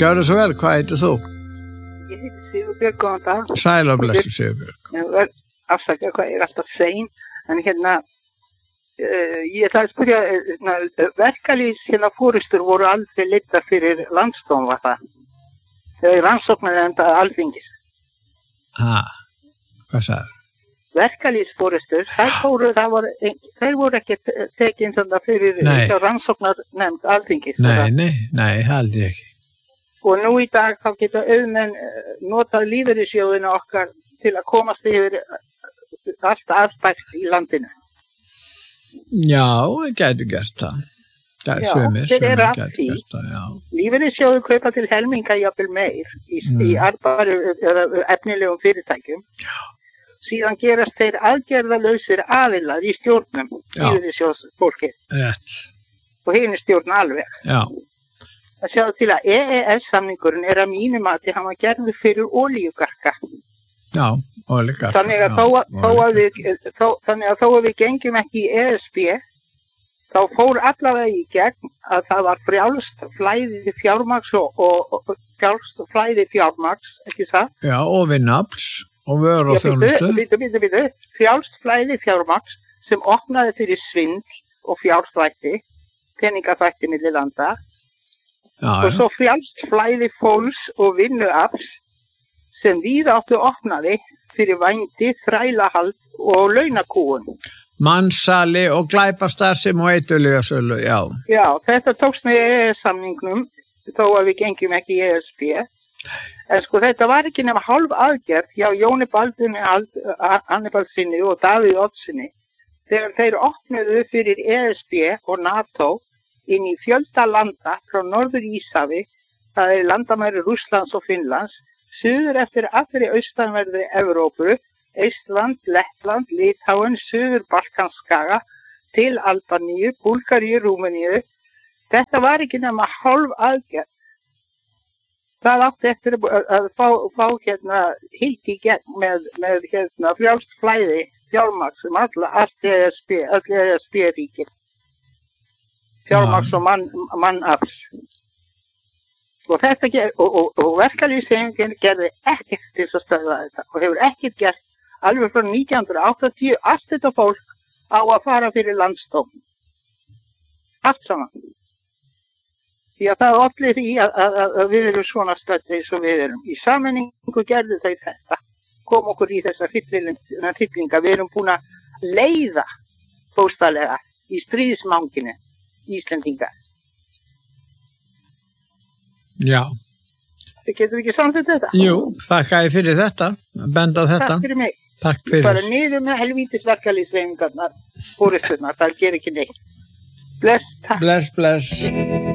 Gjörðu svo vel, hvað heitir þú? Ég heiti Sigurbjörg, góðan dag. Sæl og blessu Sigurbjörg. Afsaka hvað ég alltaf sein, en ég ætlaði að spyrja, verkalýs fórystur voru aldrei leiddir fyrir landsdóm, var það? Þegar rannsóknarnefnd Alþingis. Hvað sagður? Verkalýsfórystur, þeir voru ekki tekin fyrir rannsóknarnefnd Alþingis. Nei, held ég ekki. Og nú í dag þá geta auðmenn notað lífeyrissjóðina okkar til að komast yfir allt aðstætt í landinu. Já, ég gæti gert það. Þeir eru að því. Lífeyrissjóður kaupa til helminga jafnvel meir í arðbæru efnilegum fyrirtækjum. Já. Síðan gerast þeir aðgerðalausir aðilar í stjórnum lífeyrissjóðsfólkið. Rétt. Og hinn stjórn alveg. Já. Það sjáðu til að EES-samningurinn að mínu mati hann var gerður fyrir olíugarka. Já, olíugarka. Þannig að þó að við gengjum ekki í ESB, þá fór allavega í gegn að það var frjálst flæði fjármagns og frjálst flæði fjármagns, ekki það? Já, og vinnuafls og vöru og þjónustu. Býtu. Frjálst flæði fjármagns sem opnaði fyrir svindl og fjárþvætti, peningaþvætti milli landa. Og svo frjálst flæði fólks og vinnuafls sem víða áttu opnaði fyrir vændi, þrælahald og launakúgun. Mansali og glæpastarfsemi og eiturlyfjasölu, já. Já, þetta tókst með EES-samningnum þó að við gengjum ekki í ESB. En þetta var ekki nema hálf aðgerð hjá Jóni Baldvini Hannibalssyni og Davíð Oddssyni þegar þeir opnuðu fyrir ESB og NATO inn í fjölda landa frá Norður Íshafi, það landamæri Rússlands og Finnlands, suður eftir allri austanverðri Evrópu, Eistland, Lettland, Litháen, suður Balkanskaga, til Albaníu, Búlgaríu, Rúmeníu. Þetta var ekki nema hálf aðgerð. Það átti eftir að fá hitt í gegn með frjálst flæði fjármagn sem allt ESB-ríkir. Fjármagns og mannafls. Og verkalýðshreyfingin gerði ekkert til að stöðva þetta og hefur ekkert gert alveg frá 1980 allt þetta fólk á að fara fyrir landsdóm. Allt saman. Því að það ollir í að við erum svona stödd eins og við erum. Í sameiningu gerðu þeir þetta. Kom okkur í þessa hryllinga. Við erum búin að leiða bókstaflega í stríðsmanginu Íslendinga. Já. Getum við ekki samþykkt þetta? Jú, þakka ég fyrir þetta, benda á þetta. Takk fyrir mig. Takk fyrir. Bara niður með helvítis verkalýðshreyfingarnar, fórysturnar, það ger ekki neitt. Bless, takk. Bless.